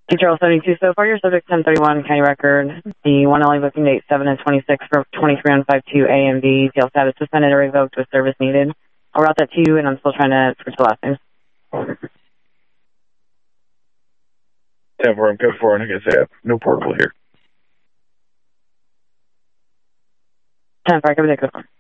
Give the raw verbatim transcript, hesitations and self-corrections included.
Control seventy-two, so far your subject ten thirty-one, county record. The one only booking date seven and twenty-six for twenty-three on five two A M D. Tail status suspended or revoked with service needed. I'll route that to you, and I'm still trying to switch the last names. ten four, I'm code four, and like I said, no portable here. ten four, I cover that code four.